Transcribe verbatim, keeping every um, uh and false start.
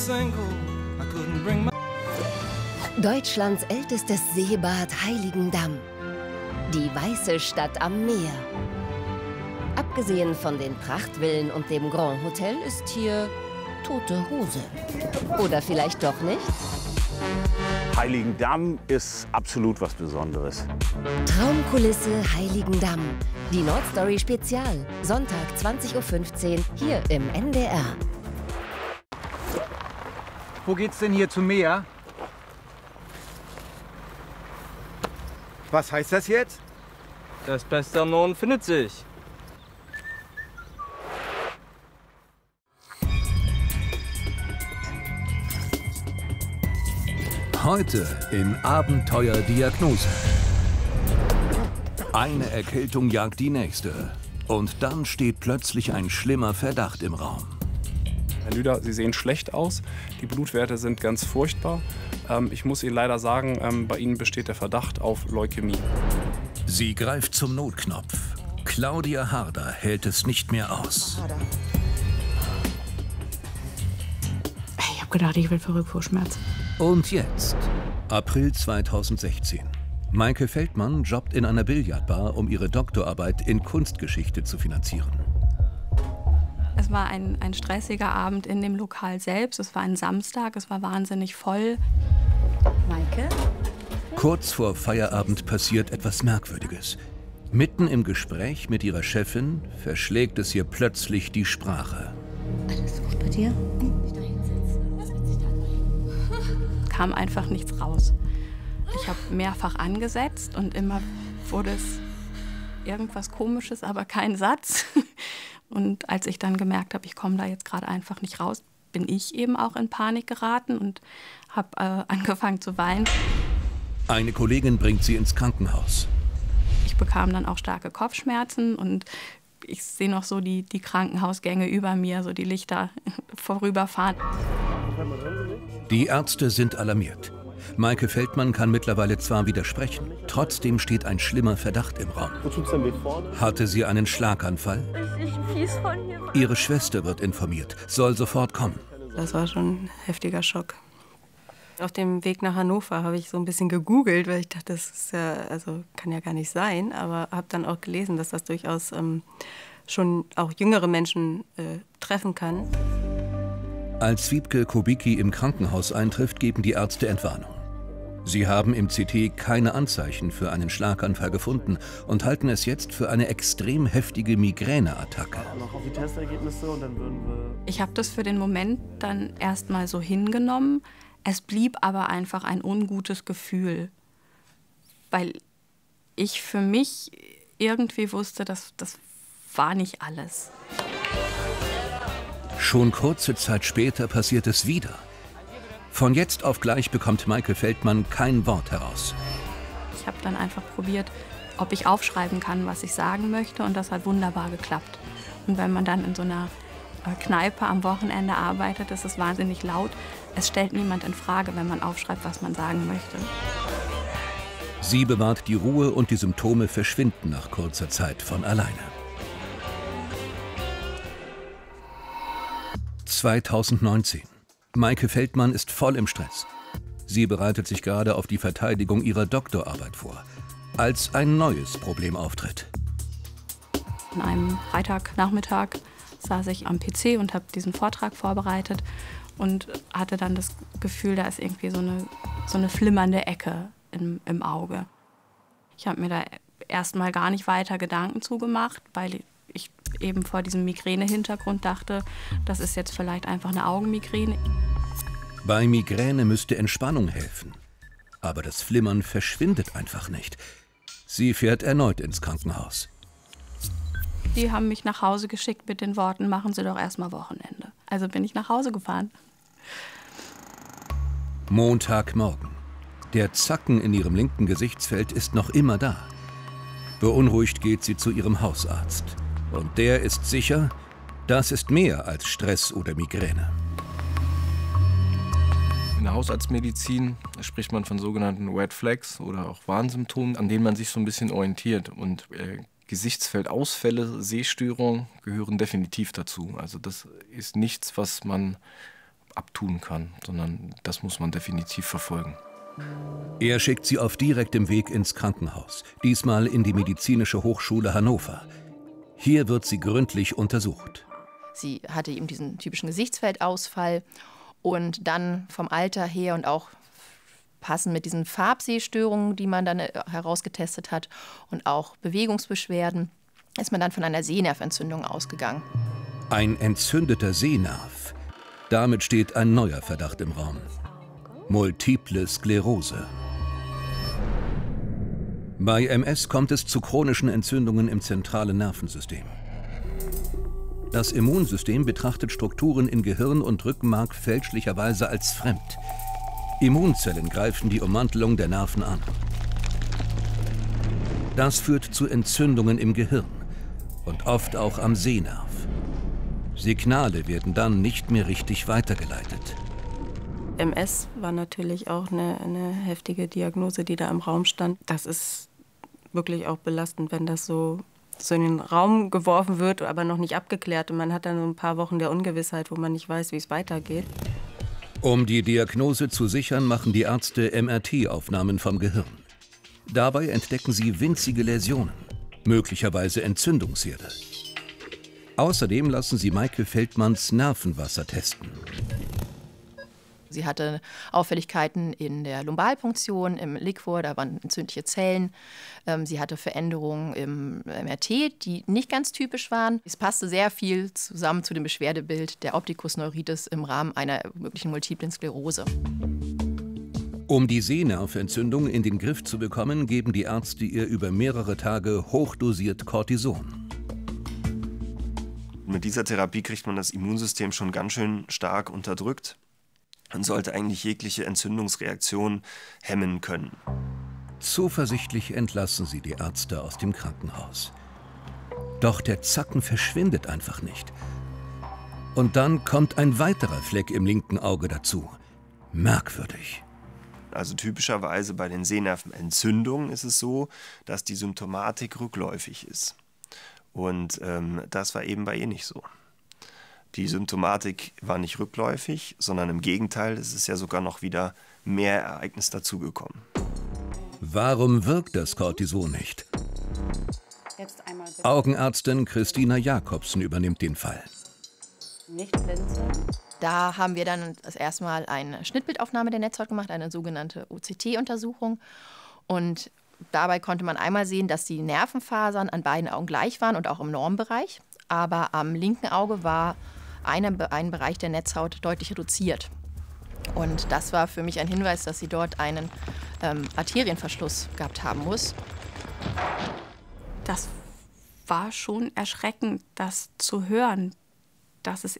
Deutschlands ältestes Seebad Heiligendamm. Die weiße Stadt am Meer. Abgesehen von den Prachtvillen und dem Grand Hotel ist hier tote Hose. Oder vielleicht doch nicht? Heiligendamm ist absolut was Besonderes. Traumkulisse Heiligendamm. Die Nordstory Spezial. Sonntag zwanzig Uhr fünfzehn hier im N D R. Wo geht's denn hier zum Meer? Was heißt das jetzt? Das Beste am Norden findet sich. Heute in Abenteuerdiagnose. Eine Erkältung jagt die nächste. Und dann steht plötzlich ein schlimmer Verdacht im Raum. Herr Lüder, Sie sehen schlecht aus. Die Blutwerte sind ganz furchtbar. Ähm, ich muss Ihnen leider sagen, ähm, bei Ihnen besteht der Verdacht auf Leukämie. Sie greift zum Notknopf. Claudia Harder hält es nicht mehr aus. Ich habe gedacht, ich werde verrückt vor Schmerzen. Und jetzt, April zweitausendsechzehn. Maike Feldmann jobbt in einer Billardbar, um ihre Doktorarbeit in Kunstgeschichte zu finanzieren. Es war ein, ein stressiger Abend in dem Lokal selbst. Es war ein Samstag, es war wahnsinnig voll. Maike? Kurz vor Feierabend passiert etwas Merkwürdiges. Mitten im Gespräch mit ihrer Chefin verschlägt es ihr plötzlich die Sprache. Alles gut bei dir? Kam einfach nichts raus. Ich habe mehrfach angesetzt und immer wurde es irgendwas Komisches, aber kein Satz. Und als ich dann gemerkt habe, ich komme da jetzt gerade einfach nicht raus, bin ich eben auch in Panik geraten und habe äh, angefangen zu weinen. Eine Kollegin bringt sie ins Krankenhaus. Ich bekam dann auch starke Kopfschmerzen und ich sehe noch so die, die Krankenhausgänge über mir, so die Lichter vorüberfahren. Die Ärzte sind alarmiert. Maike Feldmann kann mittlerweile zwar widersprechen, trotzdem steht ein schlimmer Verdacht im Raum. Hatte sie einen Schlaganfall? Ihre Schwester wird informiert, soll sofort kommen. Das war schon ein heftiger Schock. Auf dem Weg nach Hannover habe ich so ein bisschen gegoogelt, weil ich dachte, das ist ja, also kann ja gar nicht sein. Aber habe dann auch gelesen, dass das durchaus ähm, schon auch jüngere Menschen äh, treffen kann. Als Wiebke Kubicki im Krankenhaus eintrifft, geben die Ärzte Entwarnung. Sie haben im C T keine Anzeichen für einen Schlaganfall gefunden und halten es jetzt für eine extrem heftige Migräneattacke. Ich habe das für den Moment dann erstmal so hingenommen. Es blieb aber einfach ein ungutes Gefühl, weil ich für mich irgendwie wusste, dass das war nicht alles. Schon kurze Zeit später passiert es wieder. Von jetzt auf gleich bekommt Maike Feldmann kein Wort heraus. Ich habe dann einfach probiert, ob ich aufschreiben kann, was ich sagen möchte, und das hat wunderbar geklappt. Und wenn man dann in so einer Kneipe am Wochenende arbeitet, ist es wahnsinnig laut. Es stellt niemand in Frage, wenn man aufschreibt, was man sagen möchte. Sie bewahrt die Ruhe und die Symptome verschwinden nach kurzer Zeit von alleine. zweitausendneunzehn. Maike Feldmann ist voll im Stress. Sie bereitet sich gerade auf die Verteidigung ihrer Doktorarbeit vor, als ein neues Problem auftritt. An einem Freitagnachmittag saß ich am P C und habe diesen Vortrag vorbereitet und hatte dann das Gefühl, da ist irgendwie so eine, so eine flimmernde Ecke im, im Auge. Ich habe mir da erstmal gar nicht weiter Gedanken zugemacht, weil ich eben vor diesem Migräne-Hintergrund dachte, das ist jetzt vielleicht einfach eine Augenmigräne. Bei Migräne müsste Entspannung helfen. Aber das Flimmern verschwindet einfach nicht. Sie fährt erneut ins Krankenhaus. Die haben mich nach Hause geschickt mit den Worten, machen Sie doch erstmal Wochenende. Also bin ich nach Hause gefahren. Montagmorgen. Der Zacken in ihrem linken Gesichtsfeld ist noch immer da. Beunruhigt geht sie zu ihrem Hausarzt. Und der ist sicher, das ist mehr als Stress oder Migräne. In der Hausarztmedizin spricht man von sogenannten Red Flags oder auch Warnsymptomen, an denen man sich so ein bisschen orientiert. Und äh, Gesichtsfeldausfälle, Sehstörungen gehören definitiv dazu. Also das ist nichts, was man abtun kann, sondern das muss man definitiv verfolgen. Er schickt sie auf direktem Weg ins Krankenhaus, diesmal in die Medizinische Hochschule Hannover. Hier wird sie gründlich untersucht. Sie hatte eben diesen typischen Gesichtsfeldausfall und dann vom Alter her und auch passend mit diesen Farbsehstörungen, die man dann herausgetestet hat und auch Bewegungsbeschwerden, ist man dann von einer Sehnerventzündung ausgegangen. Ein entzündeter Sehnerv. Damit steht ein neuer Verdacht im Raum. Multiple Sklerose. Bei M S kommt es zu chronischen Entzündungen im zentralen Nervensystem. Das Immunsystem betrachtet Strukturen in Gehirn und Rückenmark fälschlicherweise als fremd. Immunzellen greifen die Ummantelung der Nerven an. Das führt zu Entzündungen im Gehirn und oft auch am Sehnerv. Signale werden dann nicht mehr richtig weitergeleitet. M S war natürlich auch eine, eine heftige Diagnose, die da im Raum stand. Das ist wirklich auch belastend, wenn das so, so in den Raum geworfen wird, aber noch nicht abgeklärt. Und man hat dann so ein paar Wochen der Ungewissheit, wo man nicht weiß, wie es weitergeht. Um die Diagnose zu sichern, machen die Ärzte M R T-Aufnahmen vom Gehirn. Dabei entdecken sie winzige Läsionen, möglicherweise Entzündungsherde. Außerdem lassen sie Maike Feldmanns Nervenwasser testen. Sie hatte Auffälligkeiten in der Lumbalpunktion, im Liquor, da waren entzündliche Zellen. Sie hatte Veränderungen im M R T, die nicht ganz typisch waren. Es passte sehr viel zusammen zu dem Beschwerdebild der Opticus neuritis im Rahmen einer möglichen multiplen Sklerose. Um die Sehnerventzündung in den Griff zu bekommen, geben die Ärzte ihr über mehrere Tage hochdosiert Cortison. Mit dieser Therapie kriegt man das Immunsystem schon ganz schön stark unterdrückt und sollte eigentlich jegliche Entzündungsreaktion hemmen können. Zuversichtlich entlassen sie die Ärzte aus dem Krankenhaus. Doch der Zacken verschwindet einfach nicht. Und dann kommt ein weiterer Fleck im linken Auge dazu. Merkwürdig. Also typischerweise bei den Sehnervenentzündungen ist es so, dass die Symptomatik rückläufig ist. Und ähm, das war eben bei ihr nicht so. Die Symptomatik war nicht rückläufig, sondern im Gegenteil, es ist ja sogar noch wieder mehr Ereignis dazugekommen. Warum wirkt das Cortison nicht? Augenärztin Christina Jakobsen übernimmt den Fall. Nicht blinzeln. Da haben wir dann das erste Mal eine Schnittbildaufnahme der Netzhaut gemacht, eine sogenannte O C T-Untersuchung. Und dabei konnte man einmal sehen, dass die Nervenfasern an beiden Augen gleich waren und auch im Normbereich. Aber am linken Auge war eine, ein Bereich der Netzhaut deutlich reduziert. Und das war für mich ein Hinweis, dass sie dort einen ähm, Arterienverschluss gehabt haben muss. Das war schon erschreckend, das zu hören, dass es